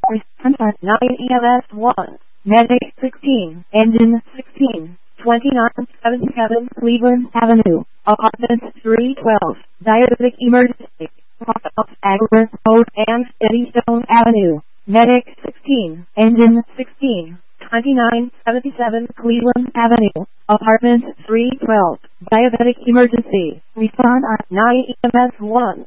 Response on 9 EMS 1. Medic 16. Engine 16. 2977 Cleveland Avenue. Apartment 312. Diabetic emergency. Agra Road and Eddystone Avenue. Medic 16. Engine 16. 2977 Cleveland Avenue. Apartment 312. Diabetic emergency. Respond on 9 EMS 1.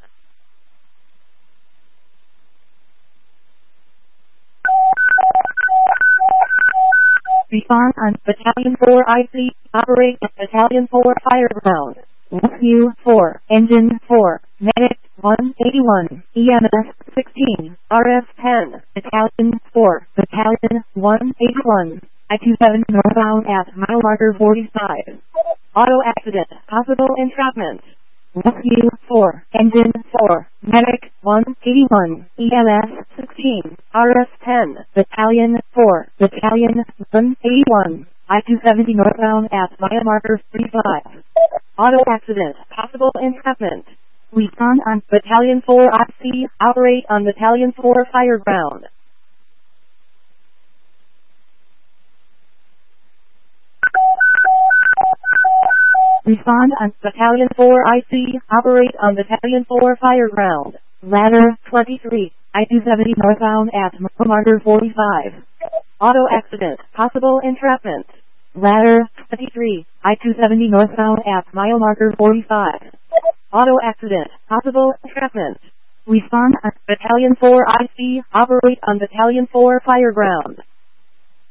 Respond on Battalion 4 IC. Operate at Battalion 4 Fireground. Rescue 4. Engine 4. Medic 181. EMS 16. RF 10. Battalion 4. Battalion 181. I-27 northbound at mile marker 45. Auto accident. Possible entrapment. Rescue 4. Engine 4. Medic 181. EMS 16. RF 10. Battalion 4. Battalion 181. I-270 northbound at mile marker 35. Auto accident. Possible entrapment. Respond on Battalion 4 IC. Operate on Battalion 4 Fireground. Respond on Battalion 4 IC. Operate on Battalion 4 Fireground. Ladder 23. I-270 northbound at mile marker 45. Auto accident. Possible entrapment. Ladder 23. I-270 northbound at mile marker 45. Auto accident. Possible entrapment. Respond on Battalion 4 IC. Operate on Battalion 4 Fireground.